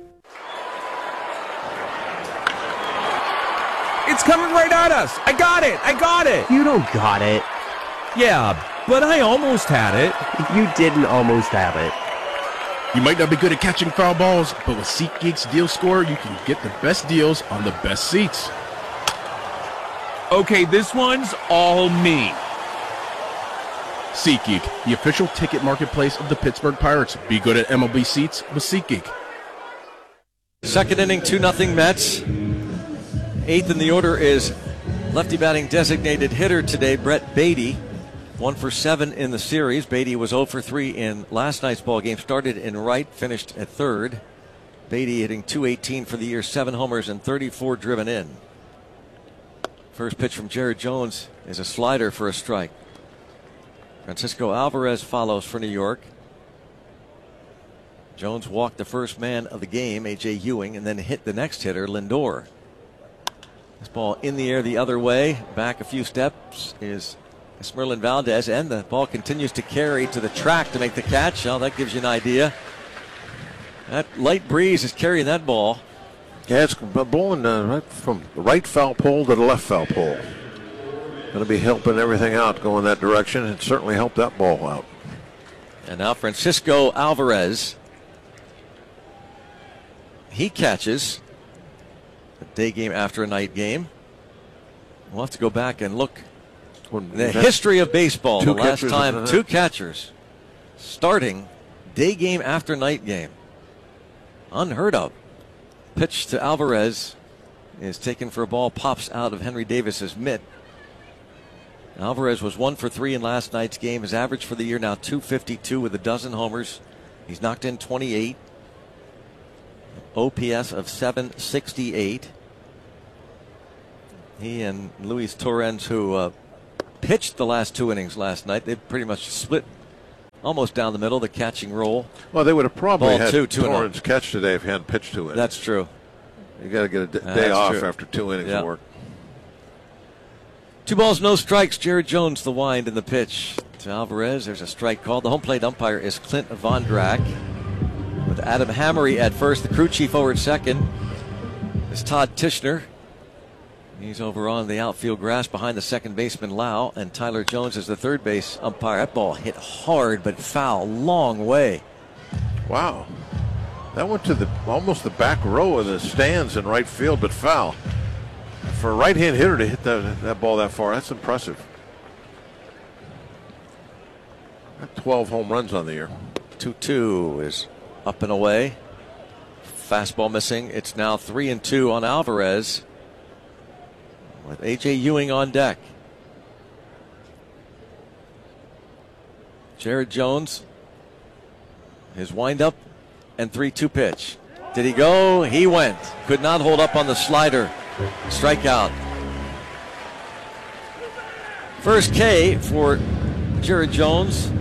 It's coming right at us. I got it. You don't got it. Yeah, but I almost had it. You didn't almost have it. You might not be good at catching foul balls, but with SeatGeek's Deal Scorer, you can get the best deals on the best seats. Okay, this one's all me. SeatGeek, the official ticket marketplace of the Pittsburgh Pirates. Be good at MLB seats with SeatGeek. Second inning, 2-0 Mets. 8th in the order is lefty batting designated hitter today, Brett Beatty. 1 for 7 in the series. Beatty was 0 for 3 in last night's ball game. Started in right, finished at third. Beatty hitting .218 for the year, 7 homers and 34 driven in. First pitch from Jared Jones is a slider for a strike. Francisco Alvarez follows for New York. Jones walked the first man of the game, A.J. Ewing, and then hit the next hitter, Lindor. This ball in the air the other way. Back a few steps is Esmerlin Valdez, and the ball continues to carry to the track to make the catch. Well, that gives you an idea. That light breeze is carrying that ball. Yeah, it's blowing right from the right foul pole to the left foul pole. Going to be helping everything out going that direction. It certainly helped that ball out. And now Francisco Alvarez. He catches a day game after a night game. We'll have to go back and look. The history of baseball, the last time 2 catchers starting day game after night game. Unheard of. Pitch to Alvarez is taken for a ball, pops out of Henry Davis's mitt. Alvarez was 1 for 3 in last night's game. His average for the year now .252 with a dozen homers. He's knocked in 28. OPS of .768. He and Luis Torrens, who pitched the last 2 innings last night, they pretty much split almost down the middle, the catching role. Well, they would have probably had two Torrens catch today if he hadn't pitched 2 innings. That's true. You got to get a day off true. after 2 innings of work. 2 balls, no strikes. Jared Jones, the wind in the pitch to Alvarez. There's a strike called. The home plate umpire is Clint Vondrak, with Adam Hammery at first. The crew chief over at second is Todd Tishner. He's over on the outfield grass behind the second baseman Lau, and Tyler Jones is the third base umpire. That ball hit hard but foul, long way. Wow. That went to almost the back row of the stands in right field, but foul. For a right-hand hitter to hit that ball that far, that's impressive. 12 home runs on the year. 2-2 is up and away. Fastball missing. It's now 3-2 on Alvarez, with A.J. Ewing on deck. Jared Jones, his windup and 3-2 pitch. Did he go? He went. Could not hold up on the slider. Strikeout. First K for Jared Jones.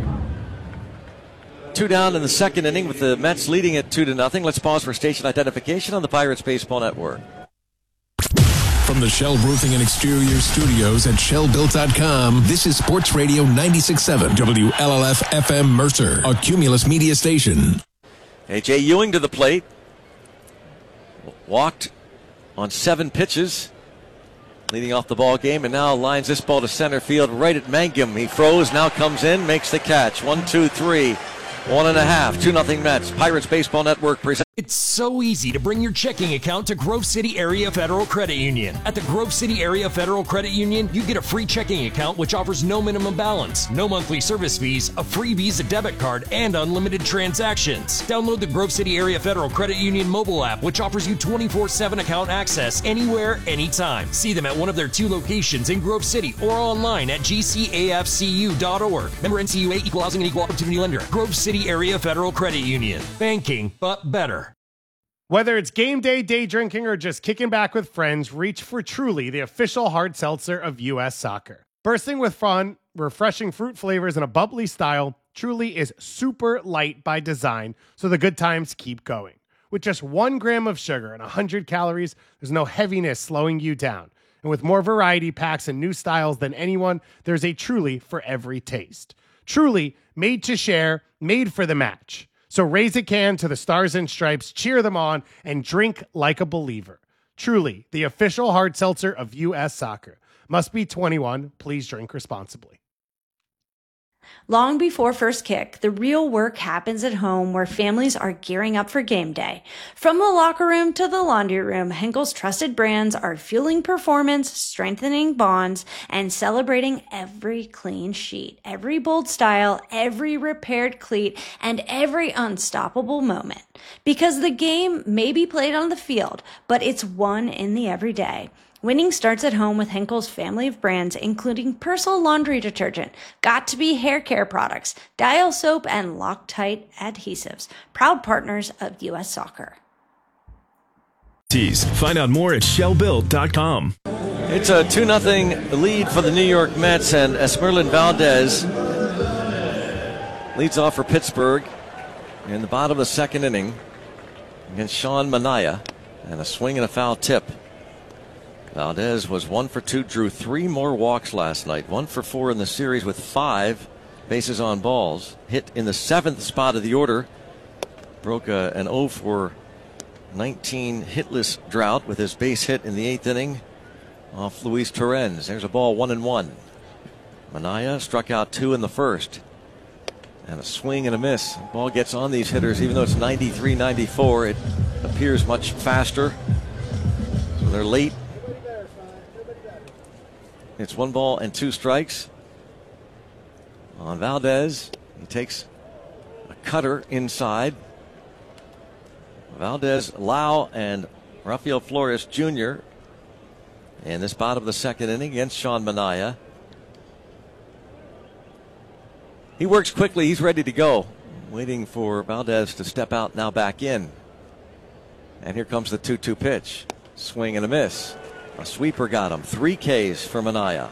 2 down in the second inning with the Mets leading it 2-0. Let's pause for station identification on the Pirates Baseball Network. From the Shell Roofing and Exterior Studios at ShellBuilt.com, this is Sports Radio 96.7 WLLF FM Mercer, a Cumulus media station. A.J. Ewing to the plate. Walked on 7 pitches, leading off the ball game, and now lines this ball to center field right at Mangum. He froze, now comes in, makes the catch. 1, 2, 3, 1.5, 2-0 Mets. Pirates Baseball Network presents. It's so easy to bring your checking account to Grove City Area Federal Credit Union. At the Grove City Area Federal Credit Union, you get a free checking account which offers no minimum balance, no monthly service fees, a free Visa debit card, and unlimited transactions. Download the Grove City Area Federal Credit Union mobile app, which offers you 24/7 account access anywhere, anytime. See them at one of their 2 locations in Grove City or online at gcafcu.org. Member NCUA, Equal Housing and Equal Opportunity Lender. Grove City Area Federal Credit Union. Banking, but better. Whether it's game day, day drinking, or just kicking back with friends, reach for Truly, the official hard seltzer of U.S. Soccer. Bursting with fun, refreshing fruit flavors, and a bubbly style, Truly is super light by design, so the good times keep going. With just 1 gram of sugar and 100 calories, there's no heaviness slowing you down. And with more variety packs and new styles than anyone, there's a Truly for every taste. Truly, made to share, made for the match. So raise a can to the Stars and Stripes, cheer them on, and drink like a believer. Truly, the official hard seltzer of U.S. Soccer. Must be 21. Please drink responsibly. Long before first kick, the real work happens at home where families are gearing up for game day. From the locker room to the laundry room, Henkel's trusted brands are fueling performance, strengthening bonds, and celebrating every clean sheet, every bold style, every repaired cleat, and every unstoppable moment. Because the game may be played on the field, but it's won in the everyday. Winning starts at home with Henkel's family of brands, including Persil laundry detergent, Got2b hair care products, Dial soap, and Loctite adhesives. Proud partners of U.S. Soccer. Find out more at ShellBuilt.com. It's a 2-0 lead for the New York Mets, and Esmerlin Valdez leads off for Pittsburgh in the bottom of the second inning against Sean Manaea, and a swing and a foul tip. Valdez was 1 for 2, drew 3 more walks last night, 1 for 4 in the series with 5 bases on balls. Hit in the 7th spot of the order. Broke an 0 for 19 hitless drought with his base hit in the 8th inning off Luis Torrens. There's a ball, 1-1. Manaea struck out 2 in the first. And a swing and a miss. The ball gets on these hitters, even though it's 93-94. It appears much faster. So they're late. It's 1 ball and 2 strikes on Valdez. He takes a cutter inside. Valdez, Lau, and Rafael Flores Jr. in this bottom of the second inning against Sean Manaea. He works quickly. He's ready to go. Waiting for Valdez to step out, now back in. And here comes the 2-2 pitch. Swing and a miss. A sweeper got him. 3 Ks for Manaea.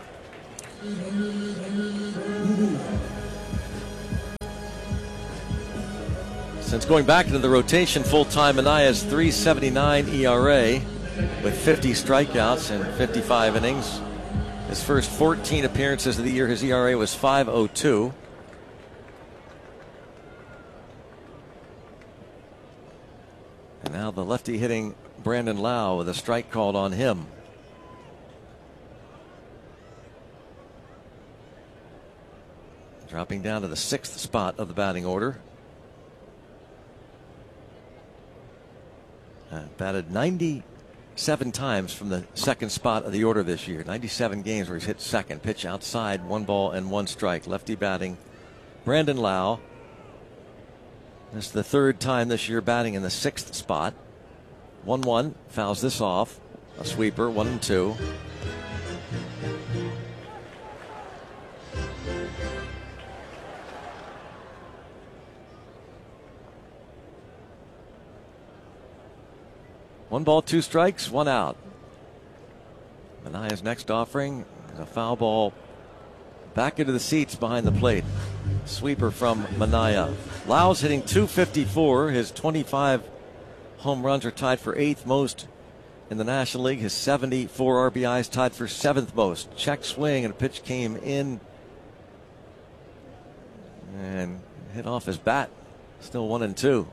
Since going back into the rotation full-time, Manaea's .379 ERA with 50 strikeouts and 55 innings. His first 14 appearances of the year, his ERA was .502. And now the lefty hitting Brandon Lau with a strike called on him. Dropping down to the 6th spot of the batting order. Batted 97 times from the 2nd spot of the order this year. 97 games where he's hit second. Pitch outside, 1 ball and 1 strike. Lefty batting Brandon Lau. This is the 3rd time this year batting in the 6th spot. 1-1, fouls this off. A sweeper, 1-2. One ball, 2 strikes, 1 out. Manaea's next offering is a foul ball back into the seats behind the plate. Sweeper from Manaea. Lau's hitting .254. His 25 home runs are tied for 8th most in the National League. His 74 RBIs tied for 7th most. Check swing and a pitch came in and hit off his bat. Still 1-2.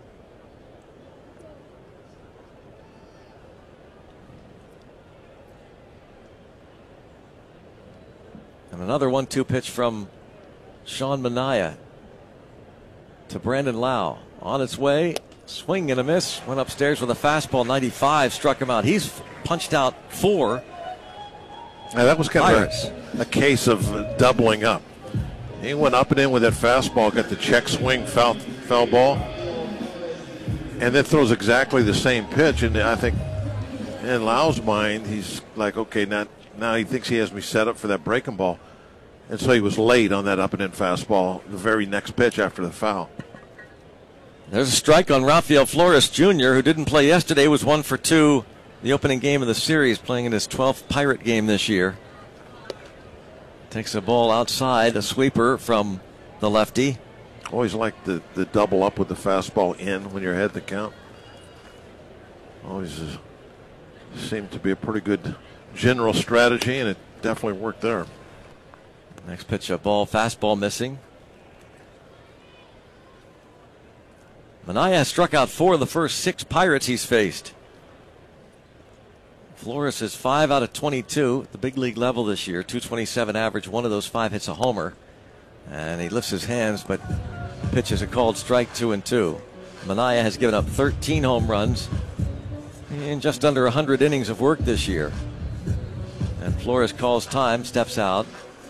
And another 1-2 pitch from Sean Manaea to Brandon Lau. On its way, swing and a miss. Went upstairs with a fastball, 95, struck him out. He's punched out 4. Now that was kind of a case of doubling up. He went up and in with that fastball, got the check swing, foul ball, and then throws exactly the same pitch. And I think in Lau's mind, he's like, okay, now he thinks he has me set up for that breaking ball. And so he was late on that up and in fastball, the very next pitch after the foul. There's a strike on Rafael Flores Jr., who didn't play yesterday, was 1 for 2 the opening game of the series, playing in his 12th Pirate game this year. Takes a ball outside, a sweeper from the lefty. Always like the double up with the fastball in when you're ahead the count. Always seemed to be a pretty good general strategy, and it definitely worked there. Next pitch, a ball, fastball missing. Manaea has struck out 4 of the first 6 Pirates he's faced. Flores is 5 out of 22 at the big league level this year. .227 average. 1 of those 5 hits a homer. And he lifts his hands, but pitches a called strike, 2-2. Manaea has given up 13 home runs in just under 100 innings of work this year. And Flores calls time, steps out.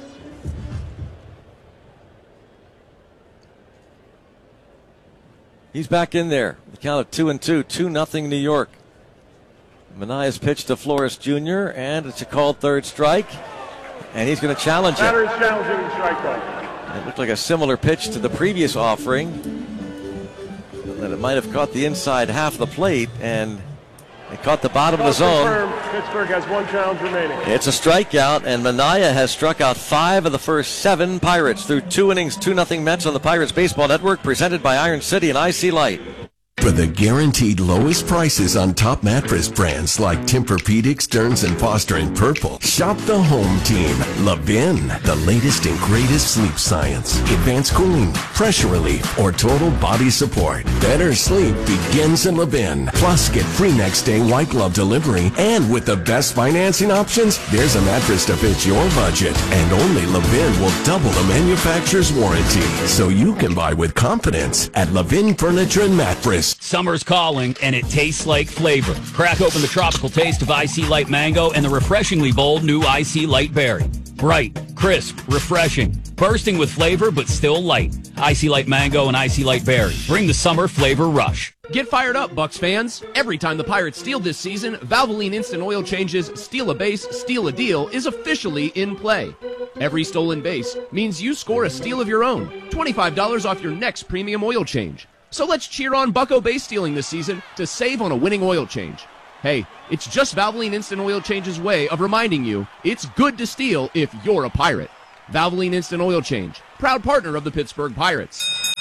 He's back in there. The count of 2-2, 2-0 New York. Manaea's pitch to Flores Jr., and it's a called third strike. And he's going to challenge it. Batter is challenging strike one. It looked like a similar pitch to the previous offering. That it might have caught the inside half of the plate, and it caught the bottom of the zone. Pittsburgh has 1 challenge remaining. It's a strikeout, and Manaea has struck out 5 of the first 7 Pirates through 2 innings, 2-0 Mets on the Pirates Baseball Network, presented by Iron City and IC Light. For the guaranteed lowest prices on top mattress brands like Tempur-Pedic, Stearns & Foster, and Purple, shop the home team. Levin, the latest and greatest sleep science. Advanced cooling, pressure relief, or total body support. Better sleep begins in Levin. Plus, get free next day white glove delivery. And with the best financing options, there's a mattress to fit your budget. And only Levin will double the manufacturer's warranty. So you can buy with confidence at Levin Furniture and Mattress. Summer's calling, and it tastes like flavor. Crack open the tropical taste of IC Light Mango and the refreshingly bold new IC Light Berry. Bright, crisp, refreshing, bursting with flavor but still light. Icy Light Mango and Icy Light Berry. Bring the summer flavor rush. Get fired up, Bucks fans. Every time the Pirates steal this season, Valvoline Instant Oil Change's Steal a Base, Steal a Deal is officially in play. Every stolen base means you score a steal of your own. $25 off your next premium oil change. So let's cheer on Bucko base stealing this season to save on a winning oil change. Hey, it's just Valvoline Instant Oil Change's way of reminding you it's good to steal if you're a pirate. Valvoline Instant Oil Change, proud partner of the Pittsburgh Pirates.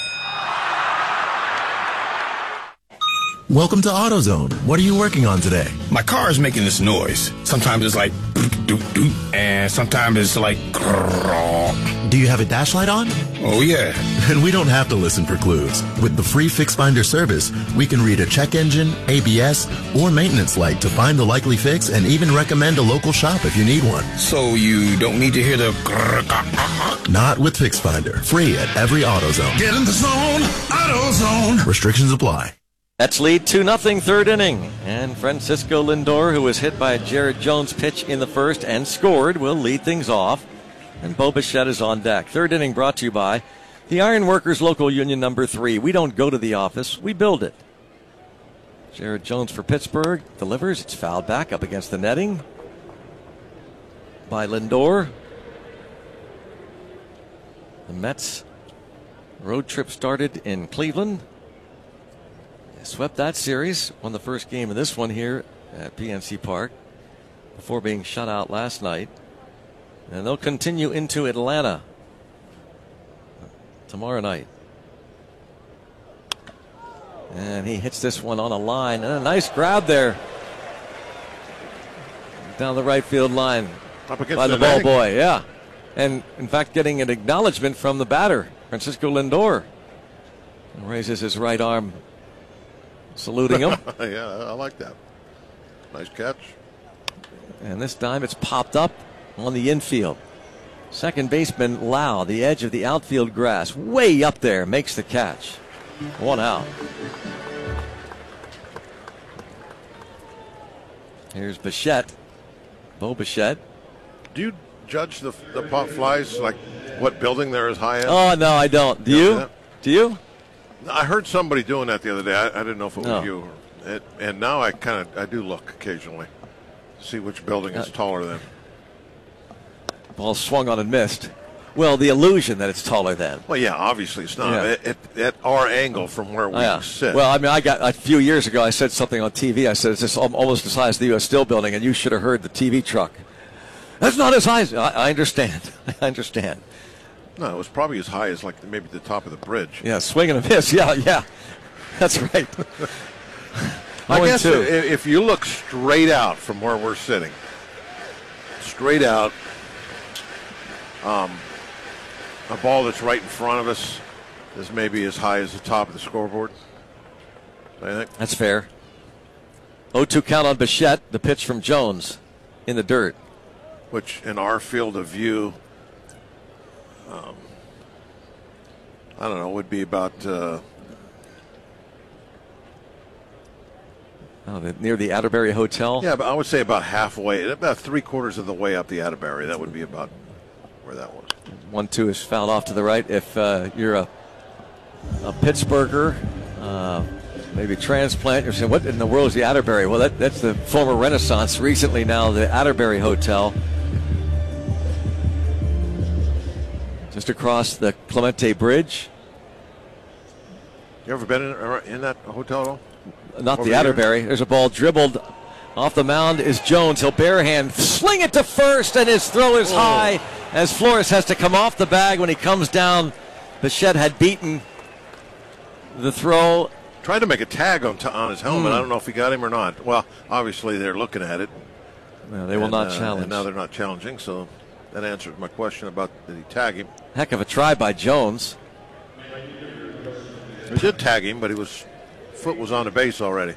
Welcome to AutoZone. What are you working on today? My car is making this noise. Sometimes it's like doot, and sometimes it's like Do you have a dash light on? Oh yeah. Then we don't have to listen for clues. With the free Fix Finder service, we can read a check engine, ABS, or maintenance light to find the likely fix and even recommend a local shop if you need one. So you don't need to hear the Not with Fix Finder. Free at every AutoZone. Get in the zone, AutoZone. Restrictions apply. Mets lead 2-0 third inning. And Francisco Lindor, who was hit by a Jared Jones pitch in the first and scored, will lead things off. And Bo Bichette is on deck. Third inning brought to you by the Iron Workers Local Union number 3. We don't go to the office, we build it. Jared Jones for Pittsburgh delivers. It's fouled back up against the netting by Lindor. The Mets road trip started in Cleveland. They swept that series, won the first game of this one here at PNC Park before being shut out last night. And they'll continue into Atlanta tomorrow night. And he hits this one on a line. And a nice grab there down the right field line by the ball boy. Yeah. And, in fact, getting an acknowledgement from the batter, Francisco Lindor. He raises his right arm, saluting him. Yeah, I like that. Nice catch. And this time it's popped up on the infield. Second baseman Lau, the edge of the outfield grass, way up there, makes the catch. One out. Here's Bichette. Bo Bichette. Do you judge the pop flies, like what building they're as high as? Oh, no, I don't. Do you? Do you? I heard somebody doing that the other day. I didn't know if it was you. And now I do look occasionally to see which building is taller than. Ball swung on and missed. Well, the illusion that it's taller than. Well, yeah, obviously it's not. Yeah. At our angle from where we sit. Well, I mean, I got a few years ago, I said something on TV. I said it's just almost as high as the U.S. Steel Building, and you should have heard the TV truck. That's not as high as. I understand. I understand. No, it was probably as high as like maybe the top of the bridge. Yeah, swing and a miss. Yeah. That's right. I guess if you look straight out from where we're sitting, straight out, a ball that's right in front of us is maybe as high as the top of the scoreboard. I think that's fair. 0-2 count on Bichette. The pitch from Jones in the dirt, which in our field of view, I don't know, would be about near the Atterbury Hotel. Yeah, but I would say about halfway, about 3/4 of the way up the Atterbury. That would be about where that was. 1-2 is fouled off to the right. If you're a Pittsburgher, maybe transplant, you're saying, what in the world is the Atterbury? Well, that's the former Renaissance, recently now the Atterbury Hotel. Just across the Clemente Bridge. You ever been in that hotel at all? Not Over the Atterbury. There's a ball dribbled off the mound is Jones. He'll barehand sling it to first, and his throw is high as Flores has to come off the bag when he comes down. Bichette had beaten the throw. Tried to make a tag on his helmet. I don't know if he got him or not. Well, obviously they're looking at it. No, they will not challenge. And now they're not challenging, so that answers my question about did he tag him. Heck of a try by Jones. He did tag him, but foot was on the base already.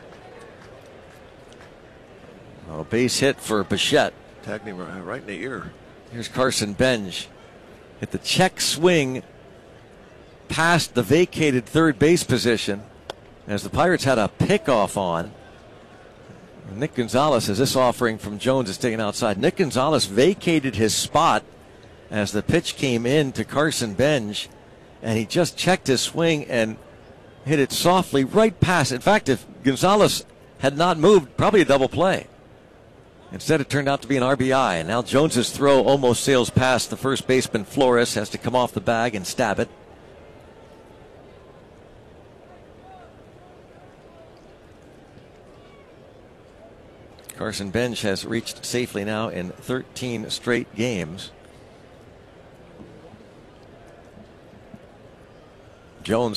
Oh, base hit for Bichette. Tagged him right in the ear. Here's Carson Benj. Hit the check swing past the vacated third base position as the Pirates had a pickoff on. Nick Gonzalez, as this offering from Jones is taken outside. Nick Gonzalez vacated his spot as the pitch came in to Carson Bench, and he just checked his swing and hit it softly right past. In fact, if Gonzalez had not moved, probably a double play. Instead, it turned out to be an RBI, and now Jones's throw almost sails past the first baseman. Flores has to come off the bag and stab it. Carson Bench has reached safely now in 13 straight games. Jones